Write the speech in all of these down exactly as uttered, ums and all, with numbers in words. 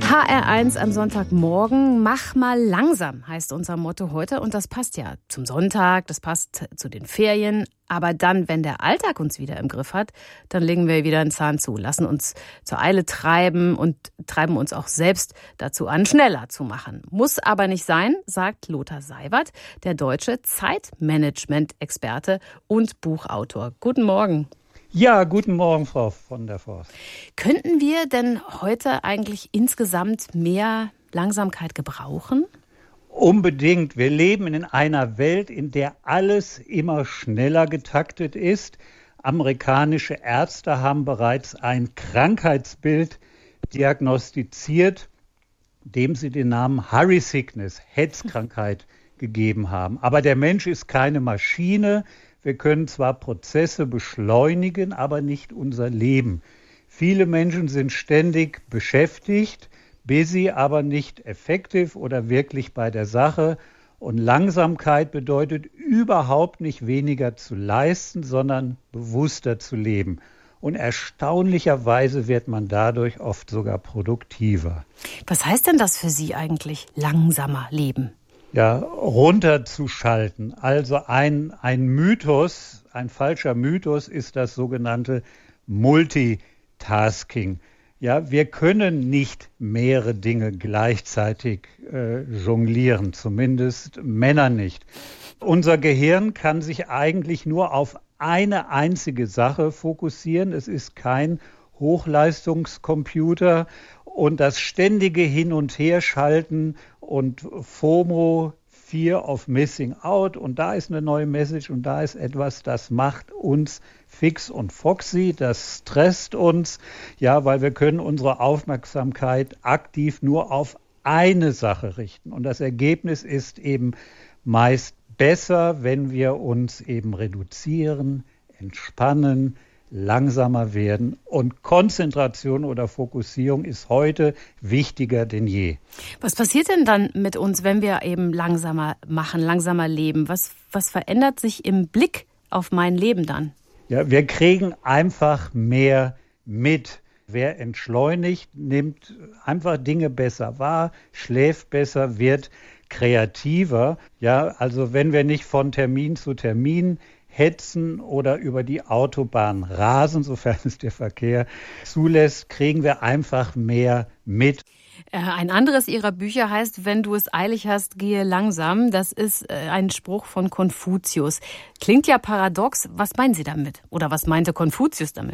H R eins am Sonntagmorgen. Mach mal langsam, heißt unser Motto heute. Und das passt ja zum Sonntag, das passt zu den Ferien. Aber dann, wenn der Alltag uns wieder im Griff hat, dann legen wir wieder einen Zahn zu, lassen uns zur Eile treiben und treiben uns auch selbst dazu an, schneller zu machen. Muss aber nicht sein, sagt Lothar Seiwert, der deutsche Zeitmanagement-Experte und Buchautor. Guten Morgen. Ja, guten Morgen, Frau von der Forst. Könnten wir denn heute eigentlich insgesamt mehr Langsamkeit gebrauchen? Unbedingt. Wir leben in einer Welt, in der alles immer schneller getaktet ist. Amerikanische Ärzte haben bereits ein Krankheitsbild diagnostiziert, dem sie den Namen Hurry Sickness, Hetzkrankheit, gegeben haben. Aber der Mensch ist keine Maschine. Wir können zwar Prozesse beschleunigen, aber nicht unser Leben. Viele Menschen sind ständig beschäftigt, busy, aber nicht effektiv oder wirklich bei der Sache. Und Langsamkeit bedeutet überhaupt nicht weniger zu leisten, sondern bewusster zu leben. Und erstaunlicherweise wird man dadurch oft sogar produktiver. Was heißt denn das für Sie eigentlich, langsamer leben? Ja, runterzuschalten. Also ein, ein Mythos, ein falscher Mythos ist das sogenannte Multitasking. Ja, wir können nicht mehrere Dinge gleichzeitig äh, jonglieren, zumindest Männer nicht. Unser Gehirn kann sich eigentlich nur auf eine einzige Sache fokussieren. Es ist kein Hochleistungscomputer. Und das ständige Hin- und Herschalten und FOMO, Fear of Missing Out, und da ist eine neue Message und da ist etwas, das macht uns fix und foxy, das stresst uns, ja, weil wir können unsere Aufmerksamkeit aktiv nur auf eine Sache richten. Und das Ergebnis ist eben meist besser, wenn wir uns eben reduzieren, entspannen, langsamer werden, und Konzentration oder Fokussierung ist heute wichtiger denn je. Was passiert denn dann mit uns, wenn wir eben langsamer machen, langsamer leben? Was, was verändert sich im Blick auf mein Leben dann? Ja, wir kriegen einfach mehr mit. Wer entschleunigt, nimmt einfach Dinge besser wahr, schläft besser, wird kreativer. Ja, also wenn wir nicht von Termin zu Termin hetzen oder über die Autobahn rasen, sofern es der Verkehr zulässt, kriegen wir einfach mehr mit. Ein anderes Ihrer Bücher heißt, wenn du es eilig hast, gehe langsam. Das ist ein Spruch von Konfuzius. Klingt ja paradox. Was meinen Sie damit? Oder was meinte Konfuzius damit?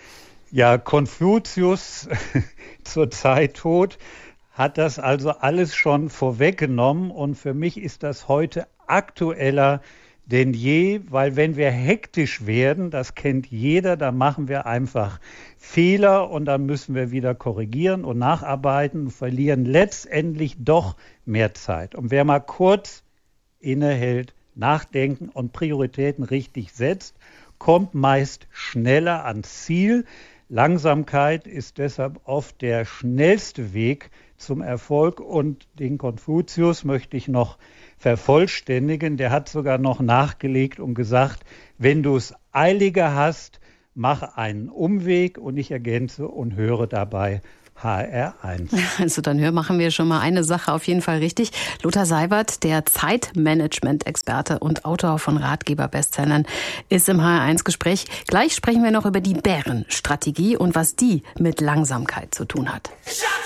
Ja, Konfuzius, zur Zeit tot, hat das also alles schon vorweggenommen. Und für mich ist das heute aktueller denn je, weil wenn wir hektisch werden, das kennt jeder, dann machen wir einfach Fehler und dann müssen wir wieder korrigieren und nacharbeiten und verlieren letztendlich doch mehr Zeit. Und wer mal kurz innehält, nachdenken und Prioritäten richtig setzt, kommt meist schneller ans Ziel. Langsamkeit ist deshalb oft der schnellste Weg zum Erfolg, und den Konfuzius möchte ich noch vervollständigen. Der hat sogar noch nachgelegt und gesagt, wenn du es eiliger hast, mach einen Umweg, und ich ergänze und höre dabei H R eins. Also dann hör, machen wir schon mal eine Sache auf jeden Fall richtig. Lothar Seiwert, der Zeitmanagement-Experte und Autor von Ratgeber-Bestsellern, ist im H R eins Gespräch. Gleich sprechen wir noch über die Bärenstrategie und was die mit Langsamkeit zu tun hat.